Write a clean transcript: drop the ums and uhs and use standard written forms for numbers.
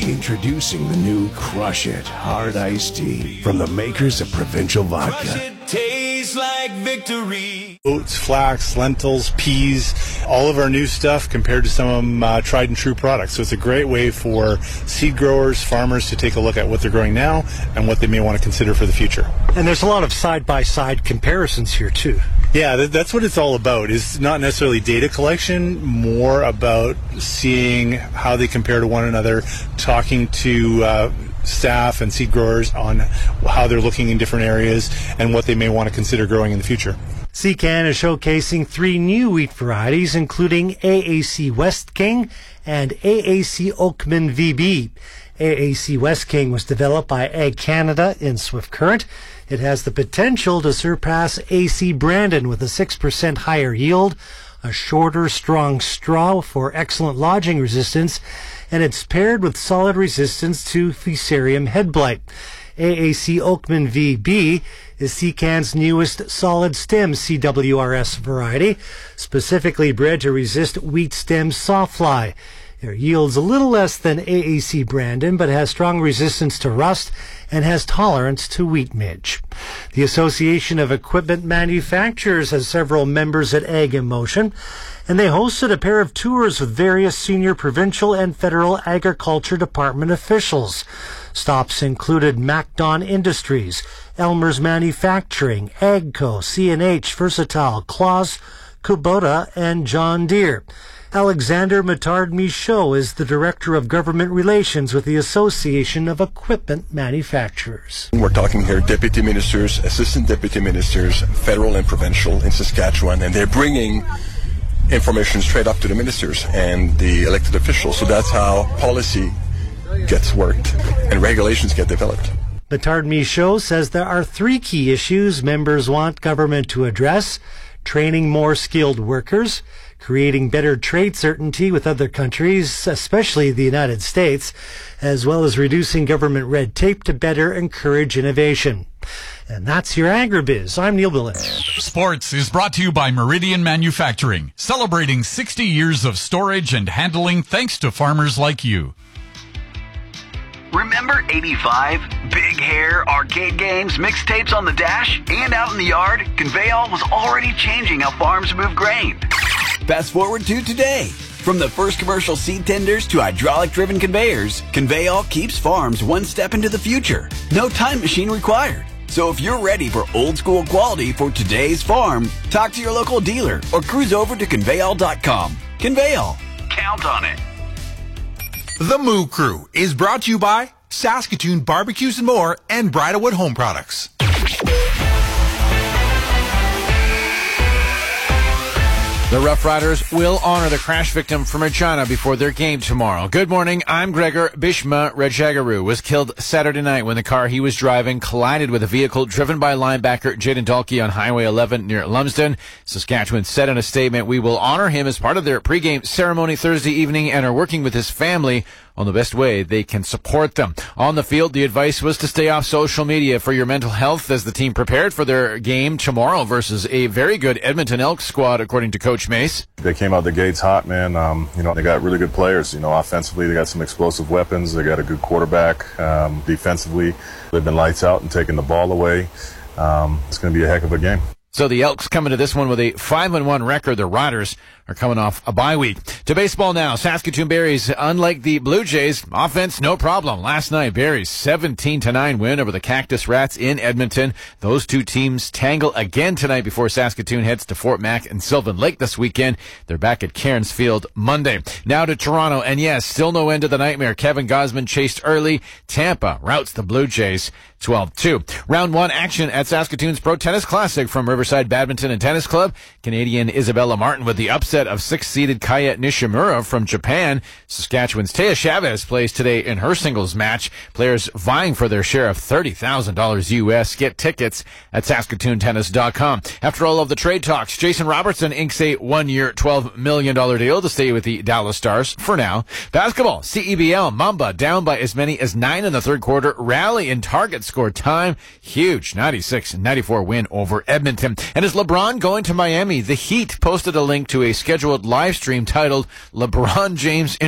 Introducing the new Crush It Hard Iced Tea from the makers of Provincial Vodka. Crush it, tastes like victory. Oats, flax, lentils, peas, all of our new stuff compared to some tried and true products. So it's a great way for seed growers, farmers to take a look at what they're growing now and what they may want to consider for the future. And there's a lot of side-by-side comparisons here too. Yeah, that's what it's all about. It's not necessarily data collection, more about seeing how they compare to one another, talking to staff and seed growers on how they're looking in different areas and what they may want to consider growing in the future. CCAN is showcasing 3 new wheat varieties, including AAC West King and AAC Oakman VB. AAC West King was developed by Ag Canada in Swift Current. It has the potential to surpass AC Brandon with a 6% higher yield, a shorter, strong straw for excellent lodging resistance, and it's paired with solid resistance to Fusarium head blight. AAC Oakman VB is CCAN's newest solid stem CWRS variety, specifically bred to resist wheat stem sawfly. It yields a little less than AAC Brandon, but has strong resistance to rust and has tolerance to wheat midge. The Association of Equipment Manufacturers has several members at Ag in Motion, and they hosted a pair of tours with various senior provincial and federal agriculture department officials. Stops included MacDon Industries, Elmer's Manufacturing, AGCO, CNH, Versatile, Claus, Kubota, and John Deere. Alexander Matard-Michaud is the Director of Government Relations with the Association of Equipment Manufacturers. We're talking here deputy ministers, assistant deputy ministers, federal and provincial in Saskatchewan, and they're bringing information straight up to the ministers and the elected officials. So that's how policy gets worked and regulations get developed. Matard-Michaud says there are 3 key issues members want government to address: training more skilled workers, creating better trade certainty with other countries, especially the United States, as well as reducing government red tape to better encourage innovation. And that's your Agribiz. I'm Neil Billen. Sports is brought to you by Meridian Manufacturing, celebrating 60 years of storage and handling thanks to farmers like you. Remember 85? Big hair, arcade games, mixtapes on the dash, and out in the yard? Conveyall was already changing how farms move grain. Fast forward to today. From the first commercial seed tenders to hydraulic-driven conveyors, Conveyall keeps farms one step into the future. No time machine required. So if you're ready for old-school quality for today's farm, talk to your local dealer or cruise over to Conveyall.com. Conveyall. Count on it. The Moo Crew is brought to you by Saskatoon Barbecues and More and Bridalwood Home Products. The Rough Riders will honor the crash victim from Regina before their game tomorrow. Good morning, I'm Gregor Bishma Rejagaru was killed Saturday night when the car he was driving collided with a vehicle driven by linebacker Jaden Dalkey on Highway 11 near Lumsden. Saskatchewan said in a statement, "We will honor him as part of their pregame ceremony Thursday evening and are working with his family on the best way they can support them." On the field, the advice was to stay off social media for your mental health as the team prepared for their game tomorrow versus a very good Edmonton Elks squad, according to Coach Mace. They came out the gates hot, man. They got really good players. Offensively, they got some explosive weapons. They got a good quarterback. Defensively, they've been lights out and taking the ball away. It's going to be a heck of a game. So the Elks come into this one with a 5-1 record. The Riders are coming off a bye week. To baseball now. Saskatoon Berries, unlike the Blue Jays, offense no problem. Last night, Berries 17-9 win over the Cactus Rats in Edmonton. Those two teams tangle again tonight before Saskatoon heads to Fort Mac and Sylvan Lake this weekend. They're back at Cairns Field Monday. Now to Toronto, and yes, still no end to the nightmare. Kevin Gausman chased early. Tampa routs the Blue Jays 12-2. Round 1 action at Saskatoon's Pro Tennis Classic from Riverside Badminton and Tennis Club. Canadian Isabella Martin with the upset of 6th-seeded Kaya Nishimura from Japan. Saskatchewan's Taya Chavez plays today in her singles match. Players vying for their share of $30,000 U.S. Get tickets at SaskatoonTennis.com. After all of the trade talks, Jason Robertson inks a 1-year, $12 million deal to stay with the Dallas Stars for now. Basketball, CEBL, Mamba down by as many as 9 in the third quarter. Rally in target score time. Huge 96-94 win over Edmonton. And is LeBron going to Miami? The Heat posted a link to a scheduled live stream titled LeBron James